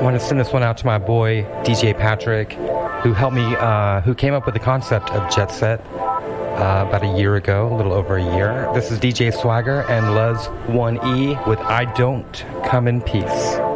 I want to send this one out to my boy, DJ Patrick, who helped me, who came up with the concept of Jet Set about a year ago, a little over a year. This is DJ Swagger and Luz 1E with I Don't Come in Peace.